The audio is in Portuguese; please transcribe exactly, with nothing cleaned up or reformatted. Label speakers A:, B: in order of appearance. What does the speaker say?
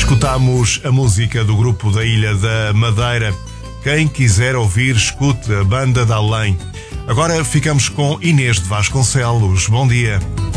A: Escutamos a música do grupo da Ilha da Madeira. Quem quiser ouvir, escute a Banda da Além. Agora ficamos com Inês de Vasconcelos. Bom dia.